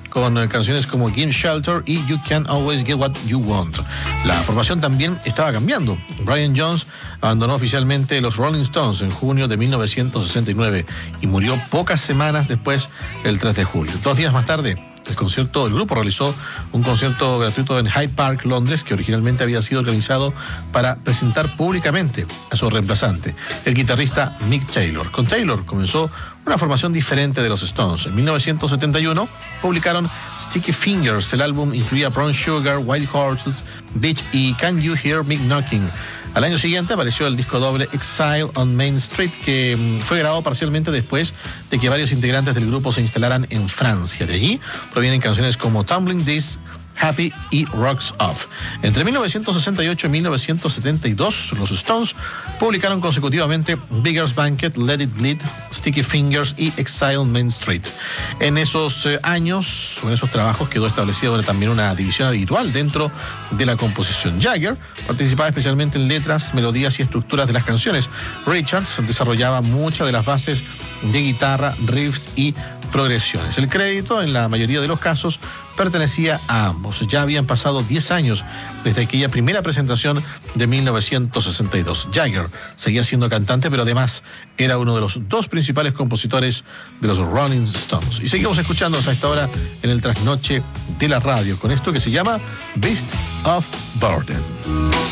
con canciones como Give Shelter y You Can't Always Get What You Want. La formación también estaba cambiando. Brian Jones abandonó oficialmente los Rolling Stones en junio de 1969 y murió pocas semanas después, el 3 de julio. 2 días más tarde, el grupo realizó un concierto gratuito en Hyde Park, Londres, que originalmente había sido organizado para presentar públicamente a su reemplazante, el guitarrista Mick Taylor. Con Taylor comenzó una formación diferente de los Stones. En 1971 publicaron Sticky Fingers. El álbum incluía Brown Sugar, Wild Horses, Beach y Can You Hear Me Knocking. Al año siguiente apareció el disco doble Exile on Main Street, que fue grabado parcialmente después de que varios integrantes del grupo se instalaran en Francia. De allí provienen canciones como Tumbling This, Happy y Rocks Off. Entre 1968 y 1972, los Stones publicaron consecutivamente Beggar's Banquet, Let It Bleed, Sticky Fingers y Exile on Main Street. En esos años, o en esos trabajos, quedó establecida también una división habitual dentro de la composición. Jagger participaba especialmente en letras, melodías y estructuras de las canciones. Richards desarrollaba muchas de las bases de guitarra, riffs y progresiones. El crédito, en la mayoría de los casos, pertenecía a ambos. Ya habían pasado 10 años desde aquella primera presentación de 1962. Jagger seguía siendo cantante, pero además era uno de los 2 principales compositores de los Rolling Stones. Y seguimos escuchándonos a esta hora en el trasnoche de la radio con esto que se llama Beast of Burden.